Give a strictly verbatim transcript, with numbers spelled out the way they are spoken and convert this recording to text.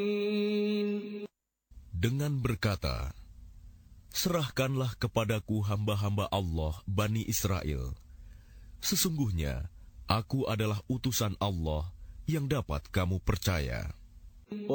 Dengan berkata, serahkanlah kepadaku hamba-hamba Allah Bani Israel. Sesungguhnya, aku adalah utusan Allah yang dapat kamu percaya.